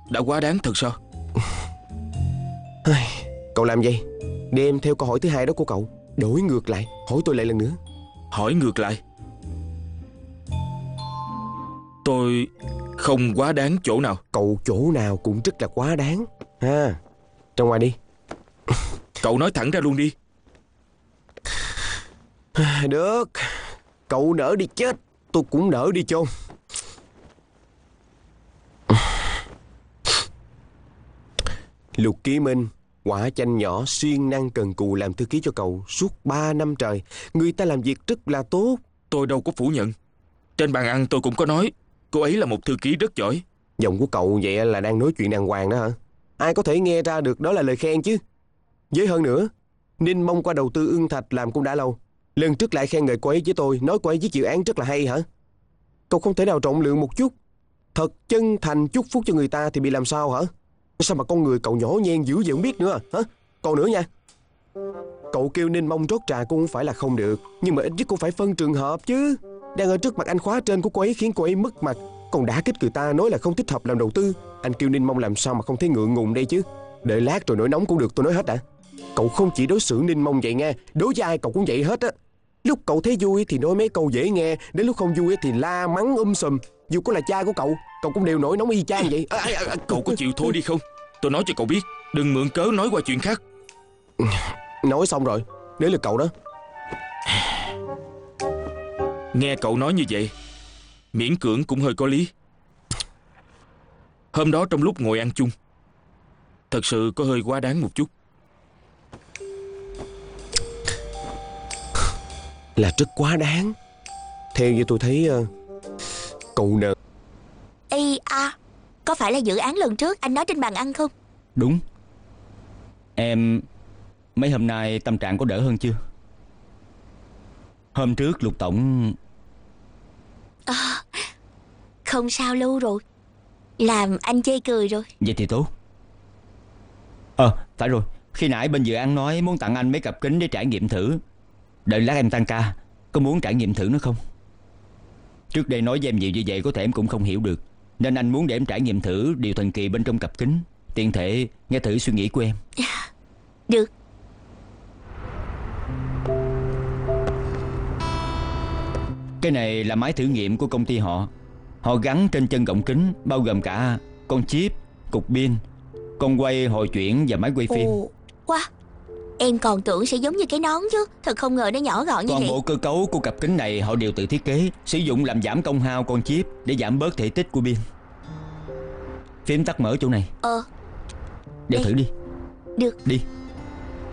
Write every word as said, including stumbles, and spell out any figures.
đã quá đáng thật sao? Cậu làm gì? Đem theo câu hỏi thứ hai đó của cậu, đổi ngược lại, hỏi tôi lại lần nữa. Hỏi ngược lại? Tôi không quá đáng chỗ nào? Cậu chỗ nào cũng rất là quá đáng ha. Ra ngoài đi. Cậu nói thẳng ra luôn đi. Được, cậu nỡ đi chết, tôi cũng nỡ đi chôn. Lục Ký Minh, quả chanh nhỏ siêng năng cần cù làm thư ký cho cậu suốt ba năm trời. Người ta làm việc rất là tốt. Tôi đâu có phủ nhận. Trên bàn ăn tôi cũng có nói cô ấy là một thư ký rất giỏi. Giọng của cậu vậy là đang nói chuyện đàng hoàng đó hả? Ai có thể nghe ra được đó là lời khen chứ. Với hơn nữa, Ninh Mông qua đầu tư Ưng Thạch làm cũng đã lâu. Lần trước lại khen ngợi cô ấy với tôi, nói cô ấy viết dự án rất là hay hả? Cậu không thể nào trọng lượng một chút, thật chân thành chúc phúc cho người ta thì bị làm sao hả? Sao mà con người cậu nhỏ nhen dữ vậy không biết nữa hả? Còn nữa nha, cậu kêu Ninh Mông rót trà cũng không phải là không được, nhưng mà ít nhất cũng phải phân trường hợp chứ. Đang ở trước mặt anh khóa trên của cô ấy khiến cô ấy mất mặt, còn đã kích người ta nói là không thích hợp làm đầu tư. Anh kêu Ninh Mông làm sao mà không thấy ngượng ngùng đây chứ. Đợi lát rồi nổi nóng cũng được, tôi nói hết đã. Cậu không chỉ đối xử Ninh Mông vậy nghe, đối với ai cậu cũng vậy hết á. Lúc cậu thấy vui thì nói mấy câu dễ nghe, đến lúc không vui thì la mắng um sùm. Dù có là cha của cậu, cậu cũng đều nổi nóng y chang vậy. À, à, à, Cậu có chịu thôi đi không? Tôi nói cho cậu biết, đừng mượn cớ nói qua chuyện khác. Nói xong rồi, đến lượt cậu đó. Nghe cậu nói như vậy, miễn cưỡng cũng hơi có lý. Hôm đó trong lúc ngồi ăn chung, thật sự có hơi quá đáng một chút. Là rất quá đáng. Theo như tôi thấy, uh, cậu nợ. Ê à, có phải là dự án lần trước anh nói trên bàn ăn không? Đúng. Em mấy hôm nay tâm trạng có đỡ hơn chưa? Hôm trước Lục Tổng... À, không sao lâu rồi. Làm anh chê cười rồi. Vậy thì tốt. Ờ, à, phải rồi. Khi nãy bên dự án nói muốn tặng anh mấy cặp kính để trải nghiệm thử. Đợi lát em tăng ca, có muốn trải nghiệm thử nữa không? Trước đây nói với em nhiều như vậy có thể em cũng không hiểu được, nên anh muốn để em trải nghiệm thử điều thần kỳ bên trong cặp kính, tiện thể nghe thử suy nghĩ của em. Được. Cái này là máy thử nghiệm của công ty họ. Họ gắn trên chân gọng kính, bao gồm cả con chip, cục pin, con quay hồi chuyển và máy quay phim. Ồ, wow. Em còn tưởng sẽ giống như cái nón chứ. Thật không ngờ nó nhỏ gọn như Toàn vậy. bộ cơ cấu của cặp kính này họ đều tự thiết kế, sử dụng làm giảm công hao con chip để giảm bớt thể tích của pin. Phím tắt mở chỗ này. Ờ Đeo Đây. thử đi. Được. Đi.